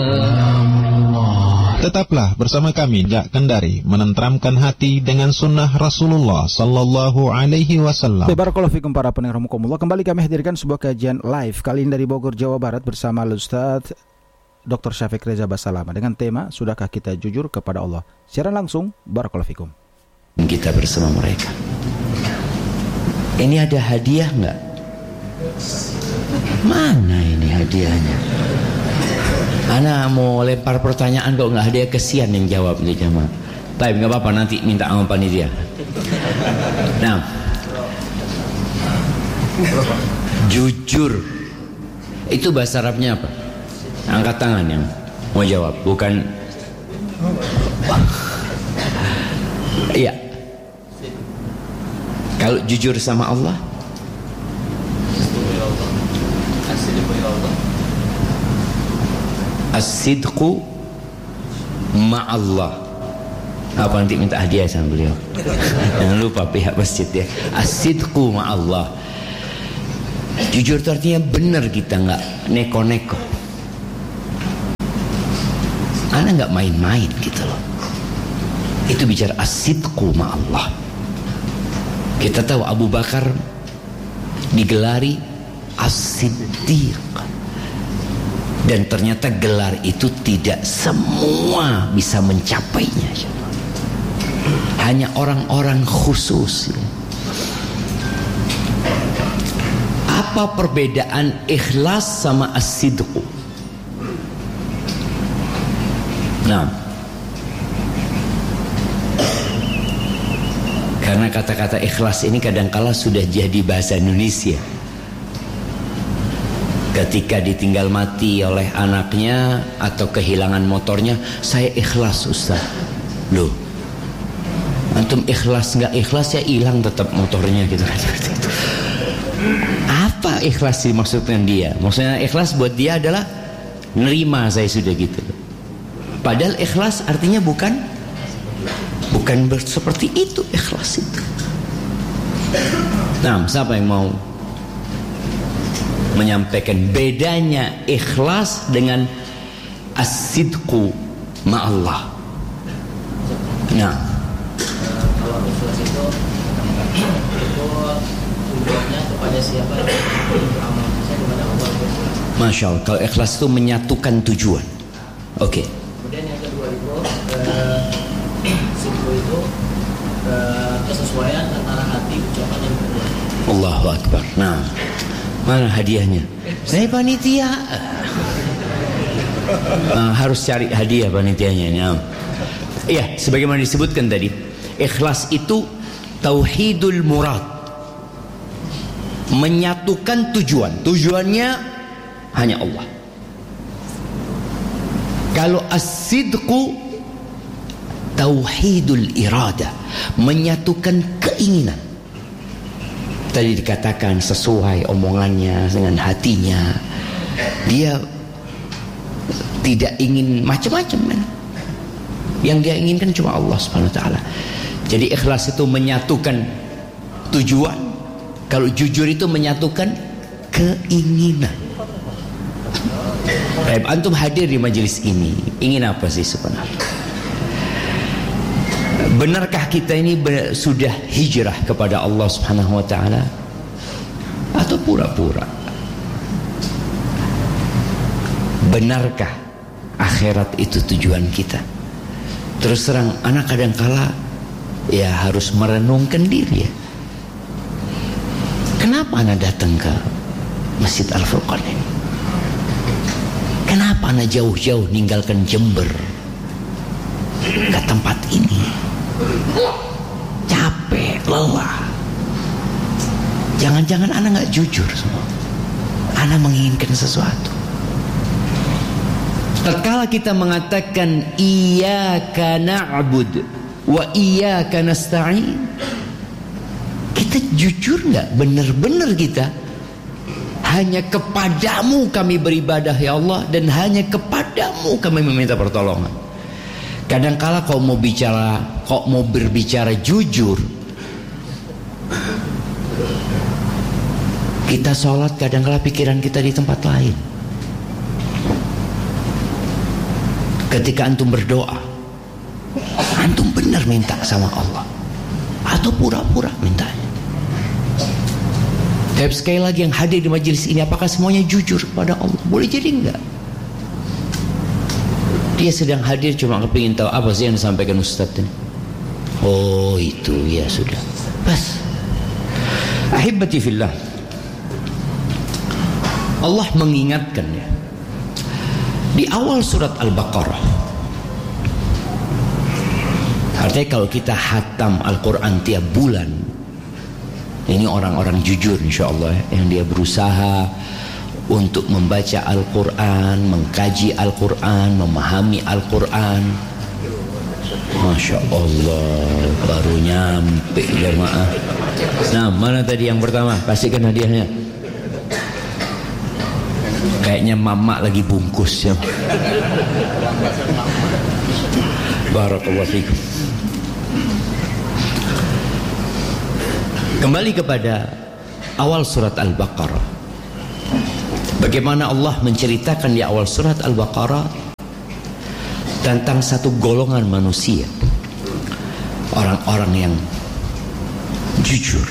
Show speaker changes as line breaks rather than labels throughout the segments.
Tetaplah bersama kami Jak Kendari, menenteramkan hati dengan sunnah Rasulullah Sallallahu Alaihi Wasallam.
Barakallahu fikum para pendengar rahimakumullah. Kembali kami hadirkan sebuah kajian live kali ini dari Bogor, Jawa Barat bersama Ustaz Dr. Syafiq Reza Basalama dengan tema Sudahkah kita jujur kepada Allah? Secara langsung, barakallahu fikum.
Kita bersama mereka. Ini ada hadiah enggak? Mana ini hadiahnya? Ana mau lempar pertanyaan kok nggak ada, kesian yang jawab nih jamaah. Tapi nggak apa-apa, nanti minta sama panitia. Nah, jujur itu bahasa Arabnya apa? Angkat tangan yang mau jawab, bukan? Iya. Kalau jujur sama Allah, as-sidqu ma'allah. Apa nanti minta hadiah sama beliau? Jangan lupa pihak masjid ya. As-sidqu ma'allah. Jujur itu artinya benar, kita nggak neko-neko. Ana nggak main-main gitu loh. Itu bicara as-sidqu ma'allah. Kita tahu Abu Bakar digelari as-siddiq. Dan ternyata gelar itu tidak semua bisa mencapainya. Hanya orang-orang khusus. Apa perbedaan ikhlas sama as-sidqu? Nah, karena kata-kata ikhlas ini kadangkala sudah jadi bahasa Indonesia. Ketika ditinggal mati oleh anaknya atau kehilangan motornya, saya ikhlas Ustaz. Loh, antum ikhlas nggak ikhlas ya hilang tetap motornya gitu kan. Apa ikhlas dimaksudkan dia? Maksudnya ikhlas buat dia adalah nerima saya sudah gitu. Padahal ikhlas artinya bukan seperti itu ikhlas itu. Nah, siapa yang mau menyampaikan bedanya ikhlas dengan as-sidqu ma'allah? Nah,
kalau ikhlas itu tujuannya kepada siapa? Amalnya kepada Allah.
Masya Allah, kalau ikhlas itu menyatukan tujuan. Oke.
Kemudian yang kedua itu sidqu itu kesesuaian antara hati, ucapan dan perbuatan.
Allahu Akbar. Nah, mana hadiahnya? Saya panitia. Harus cari hadiah panitianya. Nah. Iya, sebagaimana disebutkan tadi, ikhlas itu tauhidul murad. Menyatukan tujuan. Tujuannya hanya Allah. Kalau as-sidqu tauhidul irada, menyatukan keinginan. Tadi dikatakan sesuai omongannya dengan hatinya. Dia tidak ingin macam-macam kan? Yang dia inginkan cuma Allah Subhanahu wa taala. Jadi ikhlas itu menyatukan tujuan. Kalau jujur itu menyatukan keinginan. Antum hadir di majelis ini ingin apa sih sebenarnya? Benarkah kita ini sudah hijrah kepada Allah Subhanahu wa taala atau pura-pura? Benarkah akhirat itu tujuan kita? Terus terang, anak kadangkala ya harus merenungkan diri ya. Kenapa anak datang ke Masjid Al-Furqan ini? Kenapa anak jauh-jauh ninggalkan Jember ke tempat ini? Capek, lelah. Jangan-jangan anak nggak jujur semua. Anak menginginkan sesuatu. Tatkala kita mengatakan iyyaka na'bud wa iyyaka nasta'in, kita jujur nggak? Benar-benar kita hanya kepadamu kami beribadah ya Allah, dan hanya kepadamu kami meminta pertolongan. Kadangkala kau mau berbicara jujur, kita sholat kadangkala pikiran kita di tempat lain. ketika antum berdoa, antum benar minta sama Allah atau pura-pura mintanya? Tapi sekali lagi yang hadir di majelis ini, apakah semuanya jujur kepada Allah? Boleh jadi enggak. Dia sedang hadir cuma kepingin tahu apa sih yang disampaikan Ustaz ini. Oh itu, ya sudah. Bas. Ahibati fillah, Allah mengingatkan ya, di awal surat Al-Baqarah. Artinya kalau kita hatam Al-Quran tiap bulan, ini orang-orang jujur insyaAllah yang dia berusaha untuk membaca Al-Quran, mengkaji Al-Quran, memahami Al-Quran. Masya Allah, baru nyampe jemaah. Nah, mana tadi yang pertama? Kasihkan hadiahnya. Kayaknya mama lagi bungkus ya. Barakallahu fikum. Kembali kepada awal surat Al-Baqarah. Bagaimana Allah menceritakan di awal surat Al-Baqarah tentang satu golongan manusia, orang-orang yang jujur.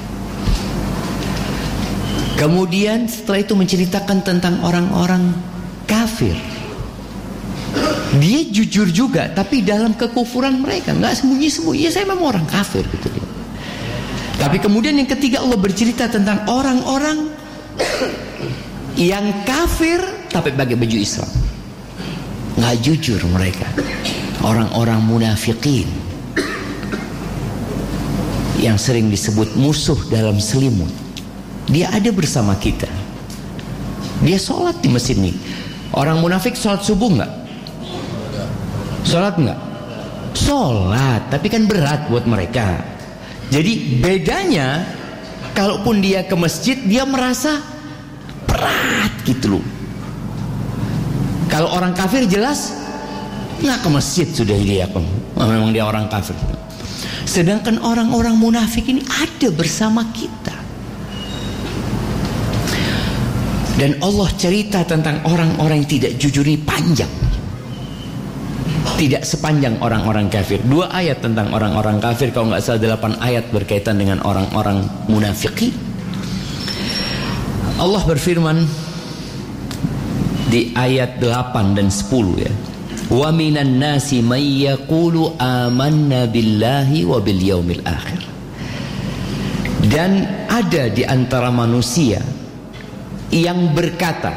Kemudian setelah itu menceritakan tentang orang-orang kafir. Dia jujur juga, tapi dalam kekufuran mereka, nggak sembunyi-sembunyi. Saya memang orang kafir gitu. Tapi kemudian yang ketiga, Allah bercerita tentang orang-orang yang kafir tapi pakai baju Islam. Nggak jujur mereka, orang-orang munafikin yang sering disebut musuh dalam selimut. Dia ada bersama kita, dia sholat di masjid ini. Orang munafik sholat subuh nggak? Sholat nggak? Sholat, tapi kan berat buat mereka. Jadi bedanya, kalaupun dia ke masjid, dia merasa berat gitu loh. Kalau orang kafir jelas nggak ke masjid sudah dia, memang dia orang kafir. Sedangkan orang-orang munafik ini ada bersama kita. Dan Allah cerita tentang orang-orang yang tidak jujur ini panjang. Tidak sepanjang orang-orang kafir. 2 ayat tentang orang-orang kafir, kalau nggak salah 8 ayat berkaitan dengan orang-orang munafik. Allah berfirman di ayat 8 dan 10 ya. Wa minan nasi may yaqulu amanna billahi wa bil yaumil akhir. Dan ada di antara manusia yang berkata,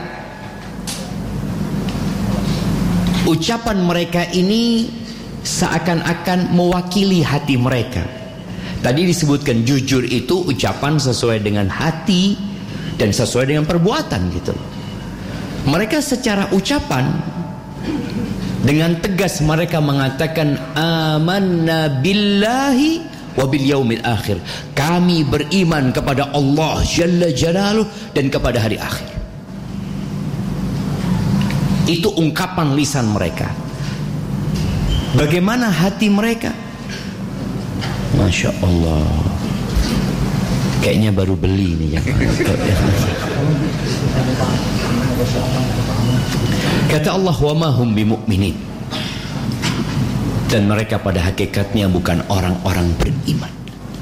ucapan mereka ini seakan-akan mewakili hati mereka. Tadi disebutkan jujur itu ucapan sesuai dengan hati dan sesuai dengan perbuatan gitu. Mereka secara ucapan dengan tegas mereka mengatakan amanna billahi wa bil yaumil akhir. Kami beriman kepada Allah Jalla Jalaluh dan kepada hari akhir. Itu ungkapan lisan mereka. Bagaimana hati mereka? Masya Allah, kayaknya baru beli nih yang kata Allah, wa ma hum bimu'minin. Dan mereka pada hakikatnya bukan orang-orang beriman.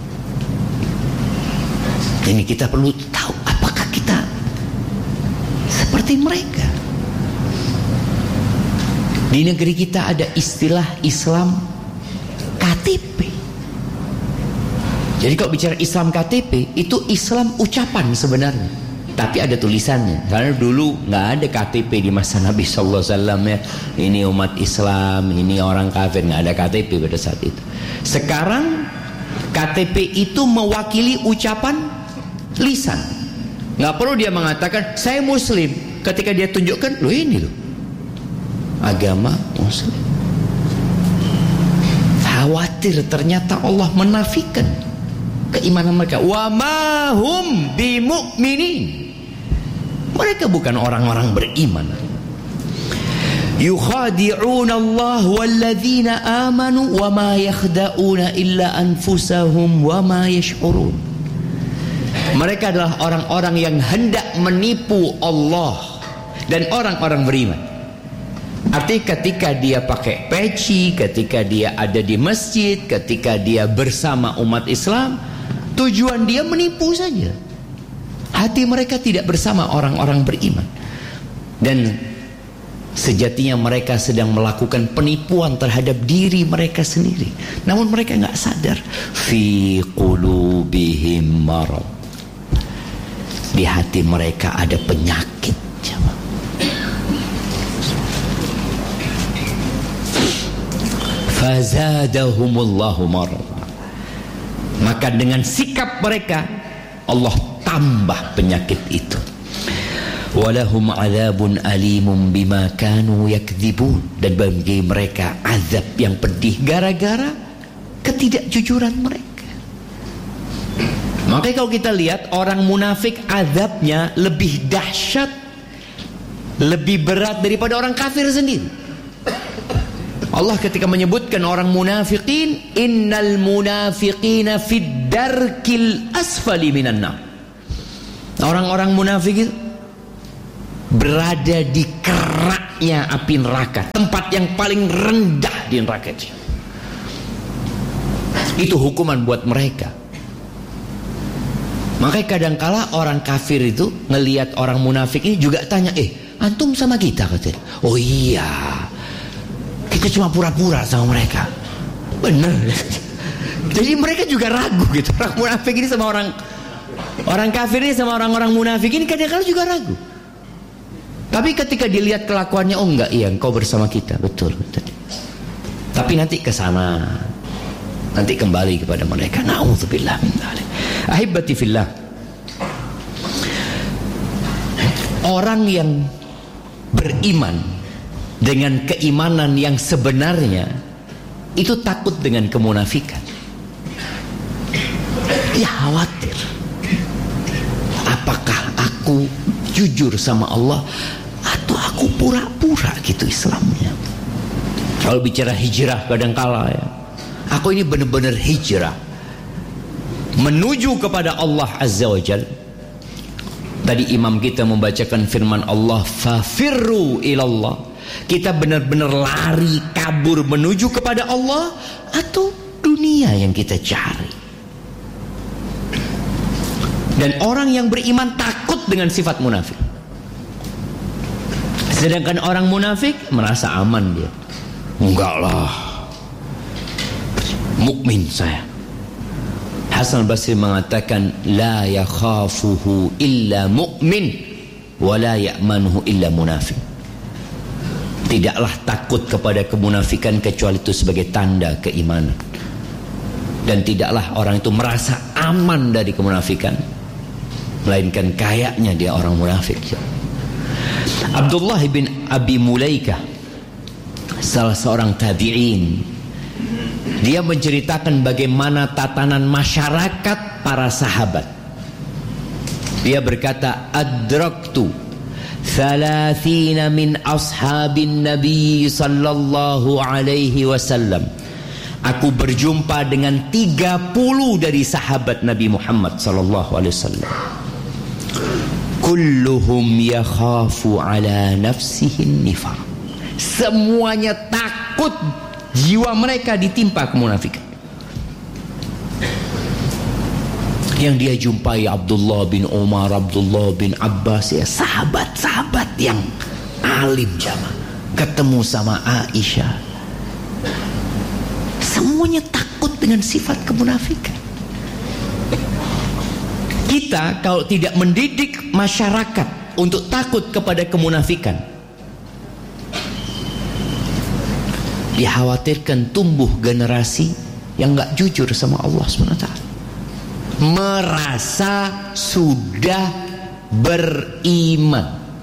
Ini kita perlu tahu, apakah kita seperti mereka? Di negeri kita ada istilah Islam KTP. Jadi kalau bicara Islam KTP, itu Islam ucapan sebenarnya, tapi ada tulisannya. Karena dulu nggak ada KTP di masa Nabi Sallallahu Alaihi Wasallam ya. Ini umat Islam, ini orang kafir, nggak ada KTP pada saat itu. Sekarang KTP itu mewakili ucapan lisan. Nggak perlu dia mengatakan saya Muslim. Ketika dia tunjukkan, loh ini loh agama Muslim. Khawatir ternyata Allah menafikan keimanan mereka. Wa ma hum bimu'minin. Mereka bukan orang-orang beriman. Yukhadi'una Allah walladzina amanu wa ma yakhda'una illa anfusahum wa ma yash'urun. Mereka adalah orang-orang yang hendak menipu Allah dan orang-orang beriman. Artinya ketika dia pakai peci, ketika dia ada di masjid, ketika dia bersama umat Islam, tujuan dia menipu saja. Hati mereka tidak bersama orang-orang beriman. Dan sejatinya mereka sedang melakukan penipuan terhadap diri mereka sendiri. Namun mereka nggak sadar. Fi qulubihim marad. Di hati mereka ada penyakit. Fazadahumullahu marad. Maka dengan sikap mereka Allah tambah penyakit itu. Walahum adzabun alimun bima kanu yakdzibun. Dan bagi mereka azab yang pedih gara-gara ketidakjujuran mereka. Makanya kalau kita lihat orang munafik azabnya lebih dahsyat, lebih berat daripada orang kafir sendiri. Allah ketika menyebutkan orang munafikin, innal munafiqina fid darkil asfali minan nar. Orang-orang munafik itu berada di keraknya api neraka, tempat yang paling rendah di neraka itu. Itu hukuman buat mereka. Makanya kadangkala orang kafir itu ngelihat orang munafik ini juga tanya, antum sama kita katanya. Oh iya, kita cuma pura-pura sama mereka. Bener. Jadi mereka juga ragu gitu. Orang munafik ini sama orang kafir ini sama orang-orang munafik ini kadang-kala juga ragu. Tapi ketika dilihat kelakuannya, oh enggak, iya engkau bersama kita, betul. Tapi nanti ke sana, nanti kembali kepada mereka. Na'udzubillah min dzalik. Ahibati fillah. Orang yang beriman dengan keimanan yang sebenarnya itu takut dengan kemunafikan. Ya khawatir. Apakah aku jujur sama Allah atau aku pura-pura gitu Islamnya? Kalau bicara hijrah kadangkala ya, aku ini benar-benar hijrah menuju kepada Allah Azza wa Jalla. Tadi imam kita membacakan firman Allah, fafirru ilallah. Kita benar-benar lari kabur menuju kepada Allah atau dunia yang kita cari. Dan orang yang beriman takut dengan sifat munafik. Sedangkan orang munafik merasa aman dia. Enggak lah, mukmin saya. Hasan Basri mengatakan, la yakhafuhu illa mu'min wa la ya'manuhu illa munafik. Tidaklah takut kepada kemunafikan kecuali itu sebagai tanda keimanan. Dan tidaklah orang itu merasa aman dari kemunafikan, melainkan kayaknya dia orang munafik. Abdullah bin Abi Mulaikah, salah seorang tabi'in, dia menceritakan bagaimana tatanan masyarakat para sahabat. Dia berkata, adraktu 30 min ashabin Nabi sallallahu alaihi wasallam. Aku berjumpa dengan 30 dari sahabat Nabi Muhammad sallallahu alaihi wasallam. Kulluhum yakhafu ala nafsihi nifaq. Semuanya takut, jiwa mereka ditimpa kemunafikan. Yang dia jumpai Abdullah bin Umar, Abdullah bin Abbas, ya sahabat-sahabat yang alim jamaah, ketemu sama Aisyah, semuanya takut dengan sifat kemunafikan. Kita kalau tidak mendidik masyarakat untuk takut kepada kemunafikan, dikhawatirkan tumbuh generasi yang gak jujur sama Allah SWT, merasa sudah beriman.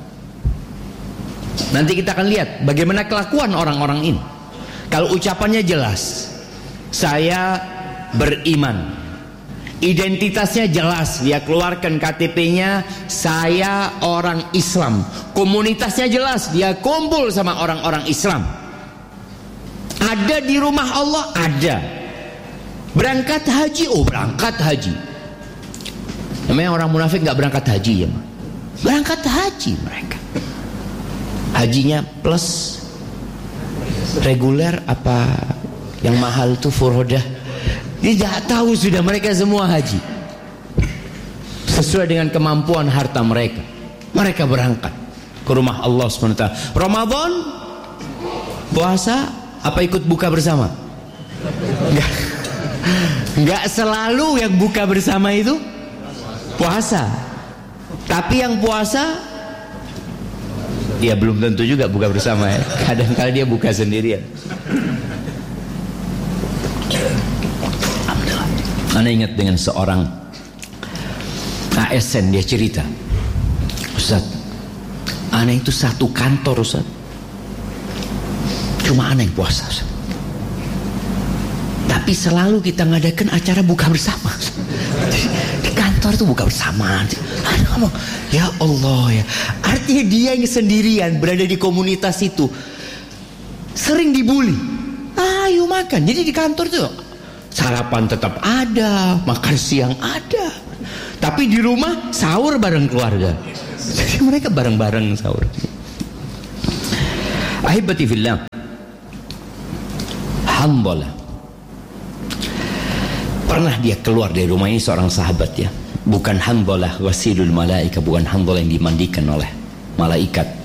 Nanti kita akan lihat bagaimana kelakuan orang-orang ini. Kalau ucapannya jelas, saya beriman, identitasnya jelas, dia keluarkan KTP-nya, saya orang Islam, komunitasnya jelas, dia kumpul sama orang-orang Islam, ada di rumah Allah, ada. Berangkat haji, oh berangkat haji. Namanya orang munafik gak berangkat haji ya, berangkat haji mereka. Hajinya plus reguler apa yang mahal tuh furodah. Dia tidak tahu sudah, mereka semua haji sesuai dengan kemampuan harta mereka. Mereka berangkat ke rumah Allah SWT. Ramadan puasa apa ikut buka bersama? Enggak selalu yang buka bersama itu puasa. Tapi yang puasa ya belum tentu juga buka bersama ya. Kadang-kadang dia buka sendirian. Ana ingat dengan seorang ASN, dia cerita, Ustaz, ana itu satu kantor Ustaz, cuma ana yang puasa Ustaz. Tapi selalu kita ngadakan acara buka bersama. Di kantor itu buka bersama. Aduh, ngomong, ya Allah ya. Artinya dia yang sendirian berada di komunitas itu sering dibully. Ayo makan. Jadi di kantor tuh sarapan tetap ada, makan siang ada. Tapi di rumah sahur bareng keluarga. Jadi mereka bareng-bareng sahur. Ahibati fillah. Hamdalah. Pernah dia keluar dari rumah ini, seorang sahabat ya, bukan Hanzalah wasilul malaika, bukan Hanzalah yang dimandikan oleh malaikat,